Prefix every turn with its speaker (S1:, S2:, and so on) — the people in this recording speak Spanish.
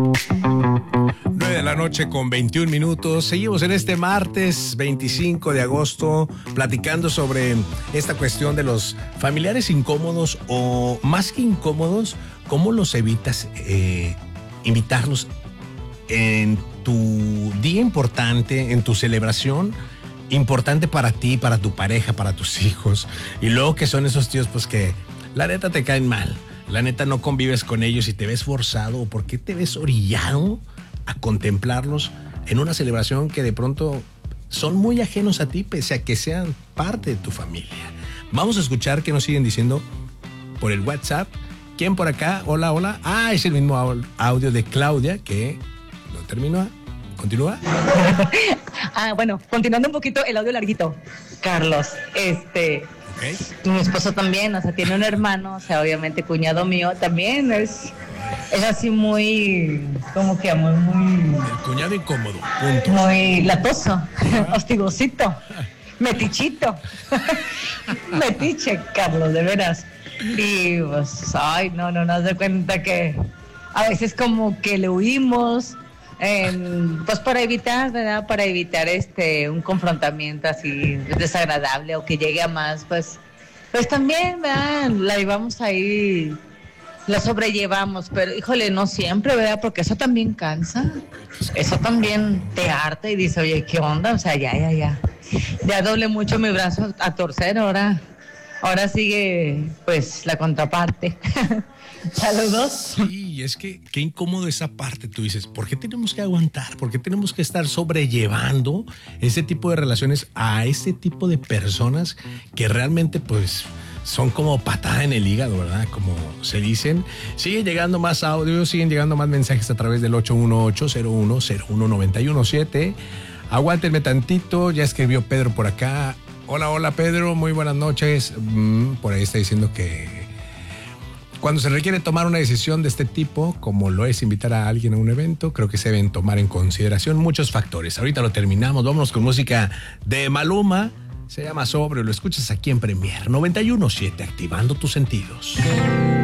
S1: 9 de la noche con 21 minutos. Seguimos en este martes 25 de agosto platicando sobre esta cuestión de los familiares incómodos, o más que incómodos, ¿cómo los evitas invitarlos en tu día importante, en tu celebración importante para ti, para tu pareja, para tus hijos? Y luego que son esos tíos pues que la neta te caen mal, la neta no convives con ellos y te ves forzado, o por qué te ves orillado a contemplarlos en una celebración que de pronto son muy ajenos a ti, pese a que sean parte de tu familia. Vamos a escuchar qué nos siguen diciendo por el WhatsApp. ¿Quién por acá? Hola, hola. Ah, es el mismo audio de Claudia que no terminó. ¿Continúa?
S2: Bueno, continuando un poquito el audio larguito. Carlos,
S1: Okay.
S2: mi esposo también, o sea, tiene un hermano, o sea, obviamente cuñado mío también, es así muy, ¿cómo que muy
S1: El cuñado incómodo, punto.
S2: muy latoso, hostigosito, metichito, metiche, Carlos, de veras. Y pues, ay, no, haz de cuenta que a veces como que le huimos, pues para evitar, ¿verdad? Para evitar un confrontamiento así desagradable o que llegue a más, pues también, ¿verdad? La llevamos ahí, la sobrellevamos, pero híjole, no siempre, ¿verdad? Porque eso también cansa, eso también te harta y dice, oye, ¿qué onda? O sea, ya doble mucho mi brazo a torcer, ahora sigue pues la contraparte. Saludos.
S1: Sí, es que qué incómodo esa parte. Tú dices, ¿por qué tenemos que aguantar? ¿Por qué tenemos que estar sobrellevando ese tipo de relaciones a ese tipo de personas que realmente pues son como patada en el hígado, ¿verdad? Como se dicen. Siguen llegando más audios, siguen llegando más mensajes a través del 818-0101-917. Aguántenme tantito, ya escribió Pedro por acá. Hola Pedro, muy buenas noches. Por ahí está diciendo que cuando se requiere tomar una decisión de este tipo, como lo es invitar a alguien a un evento, creo que se deben tomar en consideración muchos factores. Ahorita lo terminamos, vámonos con música de Maluma. Se llama Sobrio, lo escuchas aquí en Premier 91.7, activando tus sentidos.